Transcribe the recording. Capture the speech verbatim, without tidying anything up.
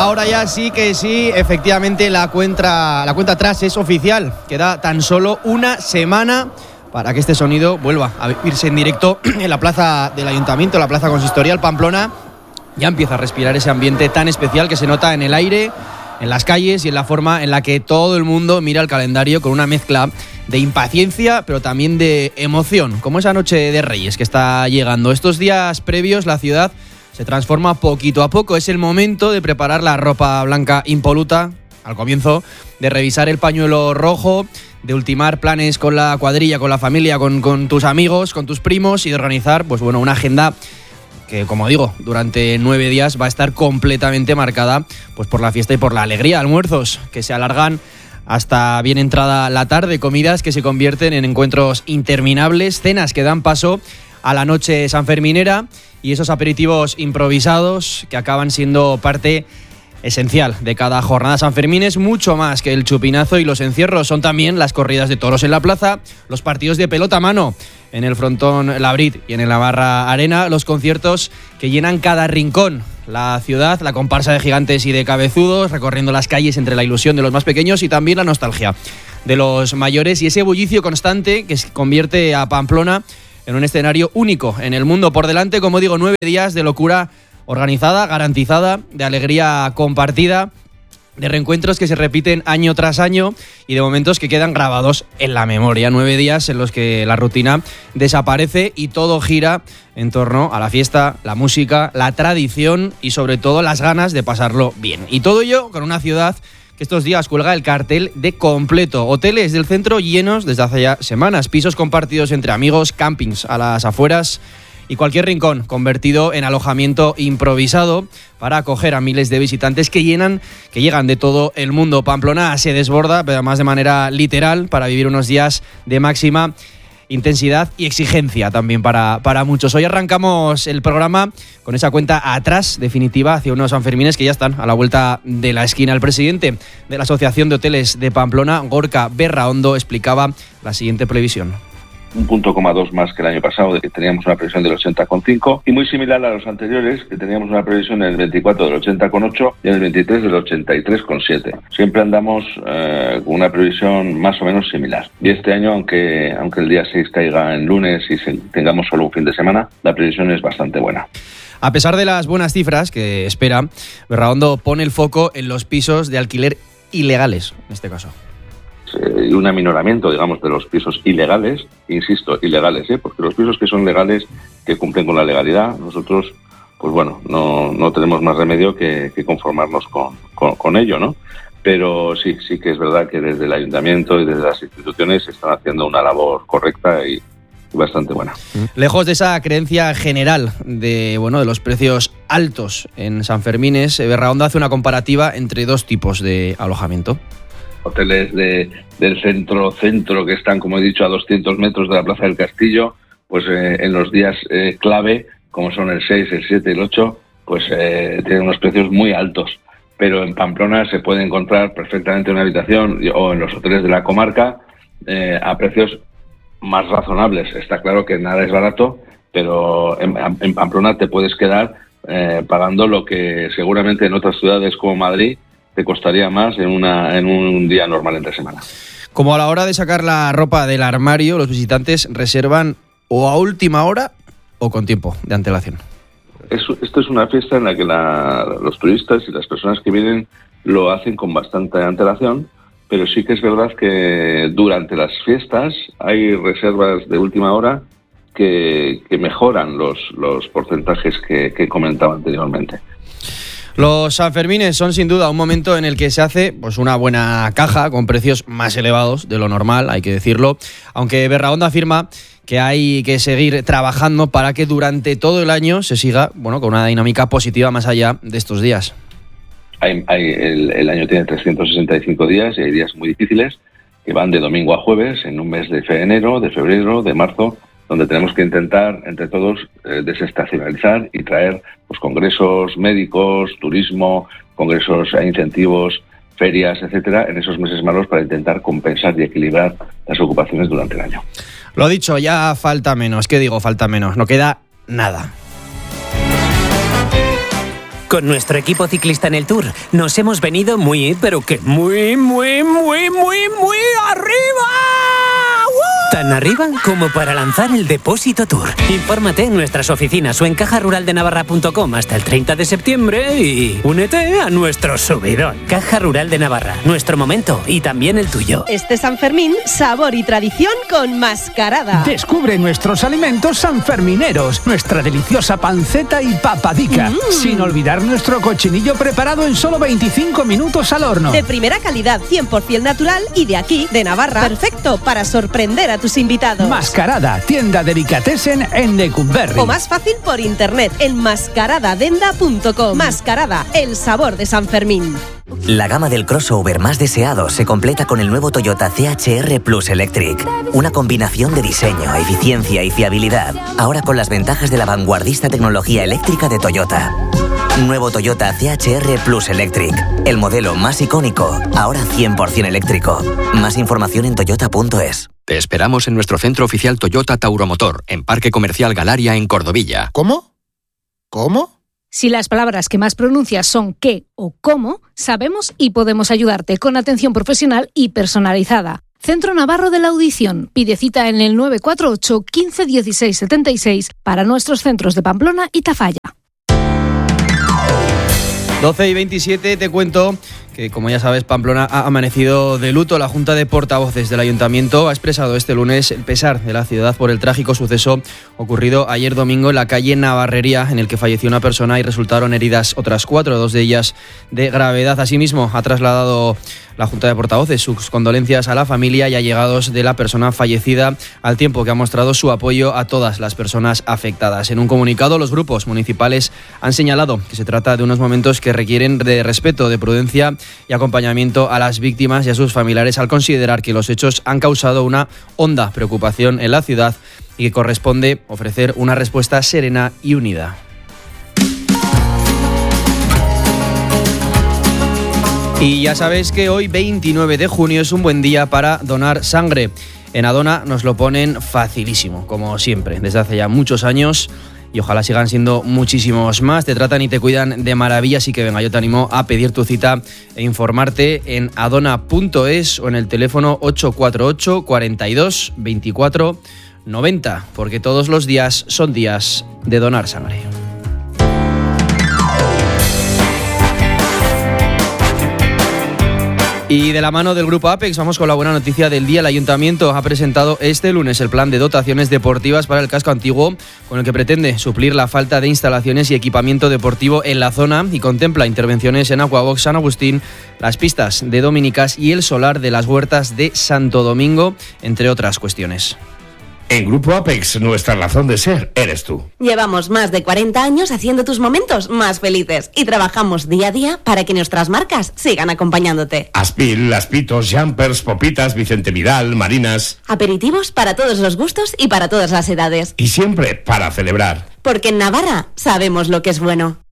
Ahora ya sí que sí, efectivamente la cuenta, la cuenta atrás es oficial. Queda tan solo una semana para que este sonido vuelva a vivirse en directo en la plaza del Ayuntamiento, la plaza consistorial Pamplona. Ya empieza a respirar ese ambiente tan especial que se nota en el aire, en las calles y en la forma en la que todo el mundo mira el calendario con una mezcla de impaciencia, pero también de emoción, como esa noche de Reyes que está llegando. Estos días previos la ciudad se transforma poquito a poco. Es el momento de preparar la ropa blanca impoluta, al comienzo de revisar el pañuelo rojo, de ultimar planes con la cuadrilla, con la familia, con, con tus amigos, con tus primos y de organizar, pues bueno, una agenda que, como digo, durante nueve días va a estar completamente marcada pues por la fiesta y por la alegría. Almuerzos que se alargan hasta bien entrada la tarde, comidas que se convierten en encuentros interminables, cenas que dan paso a la noche sanferminera y esos aperitivos improvisados que acaban siendo parte esencial de cada jornada. San Fermín es mucho más que el chupinazo y los encierros, son también las corridas de toros en la plaza, los partidos de pelota a mano en el frontón Labrit y en el Navarra Arena, los conciertos que llenan cada rincón, la ciudad, la comparsa de gigantes y de cabezudos, recorriendo las calles entre la ilusión de los más pequeños y también la nostalgia de los mayores y ese bullicio constante que convierte a Pamplona en un escenario único en el mundo. Por delante, como digo, nueve días de locura organizada, garantizada, de alegría compartida, de reencuentros que se repiten año tras año y de momentos que quedan grabados en la memoria. Nueve días en los que la rutina desaparece y todo gira en torno a la fiesta, la música, la tradición y sobre todo las ganas de pasarlo bien. Y todo ello con una ciudad que estos días cuelga el cartel de completo. Hoteles del centro llenos desde hace ya semanas, pisos compartidos entre amigos, campings a las afueras y cualquier rincón convertido en alojamiento improvisado para acoger a miles de visitantes que llenan, que llegan de todo el mundo. Pamplona se desborda, pero además de manera literal, para vivir unos días de máxima intensidad y exigencia también para, para muchos. Hoy arrancamos el programa con esa cuenta atrás definitiva hacia unos Sanfermines que ya están a la vuelta de la esquina. El presidente de la Asociación de Hoteles de Pamplona, Gorka Berraondo, explicaba la siguiente previsión. Un punto coma dos más que el año pasado, de que teníamos una previsión del ochenta coma cinco y muy similar a los anteriores, que teníamos una previsión en el veinticuatro del ochenta coma ocho y en el veintitrés del ochenta y tres coma siete. Siempre andamos eh, con una previsión más o menos similar. Y este año, aunque aunque el día seis caiga en lunes y se, tengamos solo un fin de semana, la previsión es bastante buena. A pesar de las buenas cifras que espera, Berraondo pone el foco en los pisos de alquiler ilegales, en este caso. Y un aminoramiento, digamos, de los pisos ilegales, insisto, ilegales, ¿eh? Porque los pisos que son legales, que cumplen con la legalidad, nosotros, pues bueno, no, no tenemos más remedio que, que conformarnos con, con, con ello, ¿no? Pero sí, sí que es verdad que desde el ayuntamiento y desde las instituciones están haciendo una labor correcta y bastante buena. Lejos de esa creencia general de, bueno, de los precios altos en Sanfermines, Berraondo hace una comparativa entre dos tipos de alojamiento. Hoteles de, del centro-centro que están, como he dicho, a doscientos metros de la Plaza del Castillo, pues eh, en los días eh, clave, como son el seis, el siete y el ocho, pues eh, tienen unos precios muy altos. Pero en Pamplona se puede encontrar perfectamente una habitación o en los hoteles de la comarca eh, a precios más razonables. Está claro que nada es barato, pero en, en Pamplona te puedes quedar eh, pagando lo que seguramente en otras ciudades como Madrid te costaría más en una en un día normal entre semana. Como a la hora de sacar la ropa del armario, los visitantes reservan o a última hora o con tiempo de antelación. Eso, esto es una fiesta en la que la, los turistas y las personas que vienen lo hacen con bastante antelación, pero sí que es verdad que durante las fiestas hay reservas de última hora que, que mejoran los, los porcentajes que, que comentaba anteriormente. Los Sanfermines son sin duda un momento en el que se hace pues una buena caja con precios más elevados de lo normal, hay que decirlo, aunque Berraondo afirma que hay que seguir trabajando para que durante todo el año se siga, bueno, con una dinámica positiva más allá de estos días. Hay, hay, el, el año tiene trescientos sesenta y cinco días y hay días muy difíciles que van de domingo a jueves en un mes de enero, de febrero, de marzo, donde tenemos que intentar, entre todos, eh, desestacionalizar y traer pues, congresos médicos, turismo, congresos e incentivos, ferias, etcétera, en esos meses malos para intentar compensar y equilibrar las ocupaciones durante el año. Lo dicho, ya falta menos. ¿Qué digo? Falta menos. No queda nada. Con nuestro equipo ciclista en el Tour nos hemos venido muy, pero que muy, muy, muy, muy, muy arriba. ¡Uh! Tan arriba como para lanzar el Depósito Tour. Infórmate en nuestras oficinas o en caja rural de navarra punto com hasta el treinta de septiembre y únete a nuestro subidón. Caja Rural de Navarra, nuestro momento y también el tuyo. Este San Fermín, sabor y tradición con Mascarada. Descubre nuestros alimentos sanfermineros, nuestra deliciosa panceta y papadica, mm. sin olvidar nuestro cochinillo preparado en solo veinticinco minutos al horno. De primera calidad, cien por ciento natural y de aquí, de Navarra. Perfecto para sorprender a tus invitados. Mascarada, tienda delicatessen en Lecumberri. O más fácil por internet en mascaradadenda punto com. Mascarada, el sabor de San Fermín. La gama del crossover más deseado se completa con el nuevo Toyota C H R Plus Electric. Una combinación de diseño, eficiencia y fiabilidad. Ahora con las ventajas de la vanguardista tecnología eléctrica de Toyota. Nuevo Toyota C H R Plus Electric. El modelo más icónico, ahora cien por ciento eléctrico. Más información en toyota punto es. Te esperamos en nuestro centro oficial Toyota Tauromotor, en Parque Comercial Galaria, en Cordovilla. ¿Cómo? ¿Cómo? Si las palabras que más pronuncias son qué o cómo, sabemos y podemos ayudarte con atención profesional y personalizada. Centro Navarro de la Audición. Pide cita en el nueve cuatro ocho, quince, dieciséis, setenta y seis para nuestros centros de Pamplona y Tafalla. doce y veintisiete, te cuento que, como ya sabes, Pamplona ha amanecido de luto. La Junta de Portavoces del Ayuntamiento ha expresado este lunes el pesar de la ciudad por el trágico suceso ocurrido ayer domingo en la calle Navarrería, en el que falleció una persona y resultaron heridas otras cuatro, dos de ellas de gravedad. Asimismo, ha trasladado la Junta de Portavoces sus condolencias a la familia y allegados de la persona fallecida, al tiempo que ha mostrado su apoyo a todas las personas afectadas. En un comunicado, los grupos municipales han señalado que se trata de unos momentos que requieren de respeto, de prudencia y acompañamiento a las víctimas y a sus familiares, al considerar que los hechos han causado una honda preocupación en la ciudad y que corresponde ofrecer una respuesta serena y unida. Y ya sabes que hoy, veintinueve de junio, es un buen día para donar sangre. En Adona nos lo ponen facilísimo, como siempre, desde hace ya muchos años. Y ojalá sigan siendo muchísimos más. Te tratan y te cuidan de maravilla, así que venga, yo te animo a pedir tu cita e informarte en adona punto es o en el teléfono ocho cuatro ocho, cuarenta y dos, veinticuatro, noventa, porque todos los días son días de donar sangre. Y de la mano del Grupo Apex vamos con la buena noticia del día. El Ayuntamiento ha presentado este lunes el plan de dotaciones deportivas para el casco antiguo, con el que pretende suplir la falta de instalaciones y equipamiento deportivo en la zona, y contempla intervenciones en Aquabox San Agustín, las pistas de Dominicas y el solar de las huertas de Santo Domingo, entre otras cuestiones. En Grupo Apex, nuestra razón de ser eres tú. Llevamos más de cuarenta años haciendo tus momentos más felices y trabajamos día a día para que nuestras marcas sigan acompañándote. Aspil, Aspitos, Jumpers, Popitas, Vicente Vidal, Marinas. Aperitivos para todos los gustos y para todas las edades. Y siempre para celebrar. Porque en Navarra sabemos lo que es bueno.